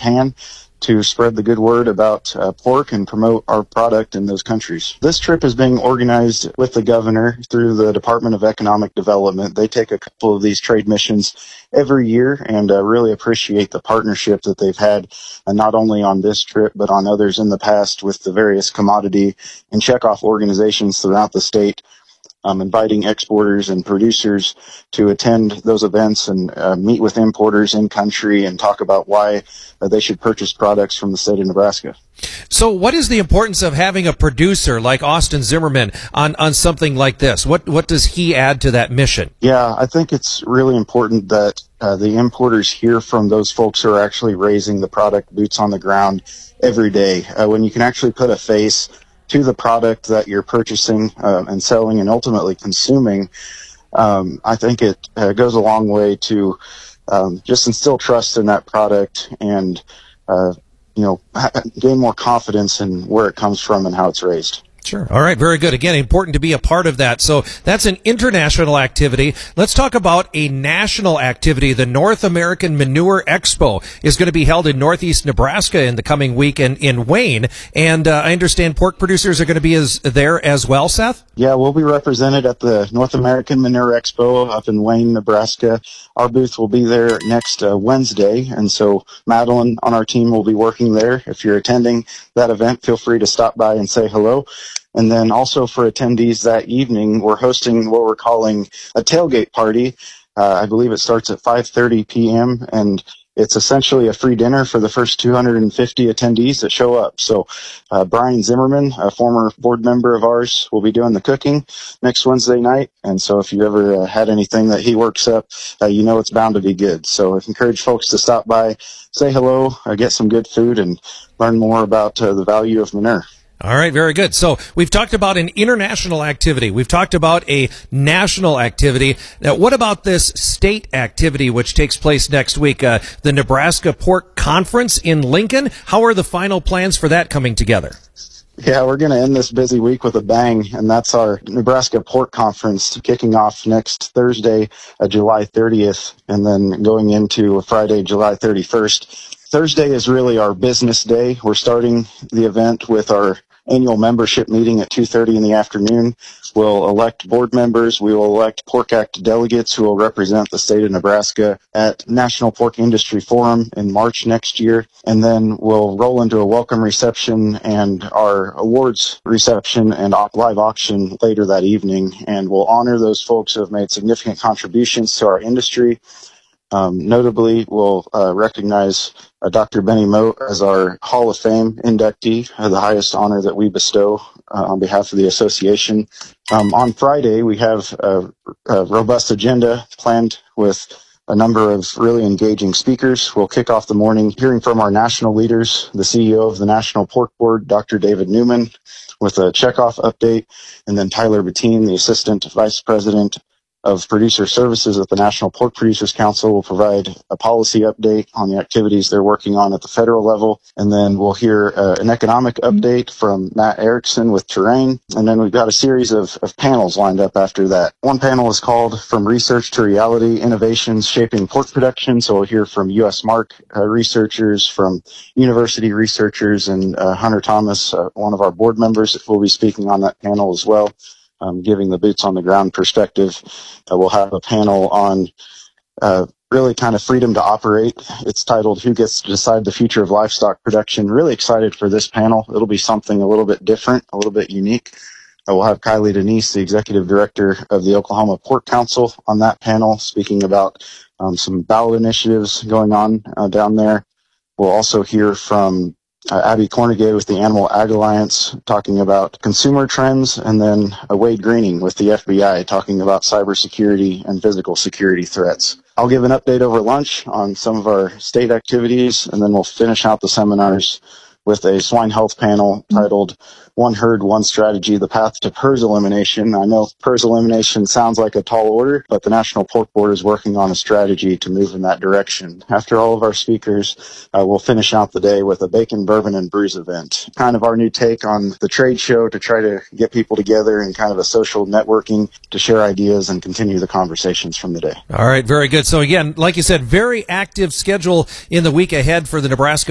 can to spread the good word about pork and promote our product in those countries. This trip is being organized with the governor through the Department of Economic Development. They take a couple of these trade missions every year, and really appreciate the partnership that they've had, not only on this trip, but on others in the past with the various commodity and checkoff organizations throughout the state. Inviting exporters and producers to attend those events and meet with importers in country and talk about why they should purchase products from the state of Nebraska. So what is the importance of having a producer like Austin Zimmerman on something like this? What does he add to that mission? Yeah, I think it's really important that the importers hear from those folks who are actually raising the product boots on the ground every day. When you can actually put a face to the product that you're purchasing and selling and ultimately consuming, I think it goes a long way to just instill trust in that product and gain more confidence in where it comes from and how it's raised. Sure. All right. Very good. Again, important to be a part of that. So that's an international activity. Let's talk about a national activity. The North American Manure Expo is going to be held in Northeast Nebraska in the coming week in Wayne. And I understand pork producers are going to be there as well, Seth? Yeah, we'll be represented at the North American Manure Expo up in Wayne, Nebraska. Our booth will be there next Wednesday. And so Madeline on our team will be working there. If you're attending that event, feel free to stop by and say hello. And then also for attendees that evening, we're hosting what we're calling a tailgate party. I believe it starts at 5:30 p.m. and it's essentially a free dinner for the first 250 attendees that show up. So Brian Zimmerman, a former board member of ours, will be doing the cooking next Wednesday night. And so if you ever had anything that he works up, it's bound to be good. So I encourage folks to stop by, say hello, get some good food, and learn more about the value of manure. All right, very good. So we've talked about an international activity. We've talked about a national activity. Now, what about this state activity, which takes place next week, the Nebraska Pork Conference in Lincoln? How are the final plans for that coming together? Yeah, we're going to end this busy week with a bang, and that's our Nebraska Pork Conference kicking off next Thursday, July 30th, and then going into Friday, July 31st. Thursday is really our business day. We're starting the event with our annual membership meeting at 2:30 in the afternoon. We'll elect board members. We will elect Pork Act delegates who will represent the state of Nebraska at National Pork Industry Forum in March next year. And then we'll roll into a welcome reception and our awards reception and live auction later that evening. And we'll honor those folks who have made significant contributions to our industry. Notably, we'll recognize Dr. Benny Moat as our Hall of Fame inductee, the highest honor that we bestow on behalf of the association. On Friday, we have a robust agenda planned with a number of really engaging speakers. We'll kick off the morning hearing from our national leaders, the CEO of the National Pork Board, Dr. David Newman, with a checkoff update, and then Tyler Bettine, the Assistant Vice President of Producer Services at the National Pork Producers Council, will provide a policy update on the activities they're working on at the federal level. And then we'll hear an economic update from Matt Erickson with Terrain. And then we've got a series of panels lined up after that. One panel is called From Research to Reality, Innovations Shaping Pork Production. So we'll hear from U.S. Mark researchers, from university researchers, and Hunter Thomas, one of our board members, will be speaking on that panel as well. Giving the boots on the ground perspective. We'll have a panel on really kind of freedom to operate. It's titled Who Gets to Decide the Future of Livestock Production. Really excited for this panel. It'll be something a little bit different, a little bit unique. We'll have Kylie Denise, the Executive Director of the Oklahoma Pork Council, on that panel, speaking about some ballot initiatives going on down there. We'll also hear from Abby Cornegay with the Animal Ag Alliance talking about consumer trends, and then Wade Greening with the FBI talking about cybersecurity and physical security threats. I'll give an update over lunch on some of our state activities, and then we'll finish out the seminars with a swine health panel titled One Herd, One Strategy, The Path to PRRS Elimination. I know PRRS elimination sounds like a tall order, but the National Pork Board is working on a strategy to move in that direction. After all of our speakers, we'll finish out the day with a bacon, bourbon, and brews event. Kind of our new take on the trade show to try to get people together in kind of a social networking to share ideas and continue the conversations from the day. All right, very good. So again, like you said, very active schedule in the week ahead for the Nebraska